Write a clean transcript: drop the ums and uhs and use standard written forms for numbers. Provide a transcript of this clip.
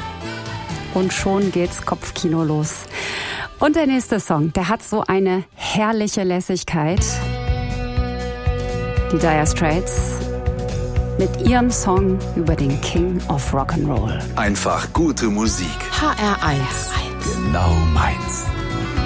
und schon geht's Kopfkino los. Und der nächste Song, der hat so eine herrliche Lässigkeit. Die Dire Straits mit ihrem Song über den King of Rock'n'Roll. Einfach gute Musik. HR1. Genau meins.